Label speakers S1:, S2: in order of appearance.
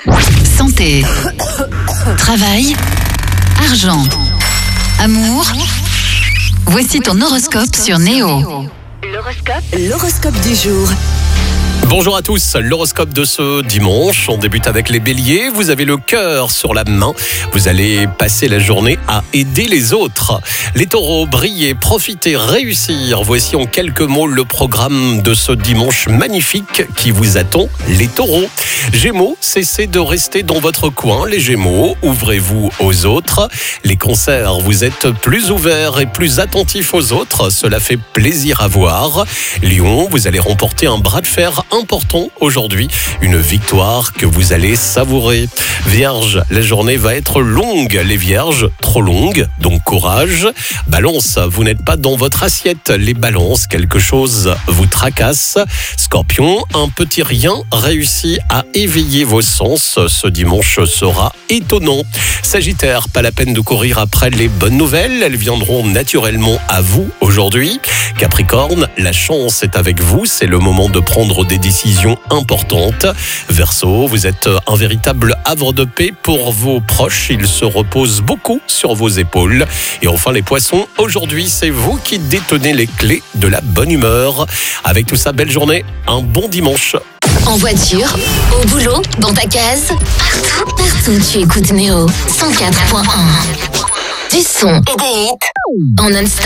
S1: Santé, travail, argent, amour. Voici ton horoscope sur Néo.
S2: L'horoscope du jour.
S3: Bonjour à tous, l'horoscope de ce dimanche. On débute avec les béliers. Vous avez le cœur sur la main. Vous allez passer la journée à aider les autres. Les taureaux, briller, profiter, réussir. Voici en quelques mots le programme de ce dimanche magnifique qui vous attend, les taureaux. Gémeaux, cessez de rester dans votre coin. Les gémeaux, ouvrez-vous aux autres. Les cancers, vous êtes plus ouverts et plus attentifs aux autres. Cela fait plaisir à voir. Lion, vous allez remporter un bras de fer important aujourd'hui, une victoire que vous allez savourer. Vierge, la journée va être longue, les vierges, trop longue, donc courage. Balance, vous n'êtes pas dans votre assiette, les balances, quelque chose vous tracasse. Scorpion, un petit rien réussit à éveiller vos sens, ce dimanche sera étonnant. Sagittaire, pas la peine de courir après les bonnes nouvelles, elles viendront naturellement à vous aujourd'hui. Capricorne, la chance est avec vous, c'est le moment de prendre des décisions importantes. Verseau, vous êtes un véritable havre de paix pour vos proches, ils se reposent beaucoup sur vos épaules. Et enfin les poissons, aujourd'hui c'est vous qui détenez les clés de la bonne humeur. Avec tout ça, belle journée, un bon dimanche.
S4: En voiture, au boulot, dans ta case, partout tu écoutes Néo 104.1. Du son et des hits en non-stop.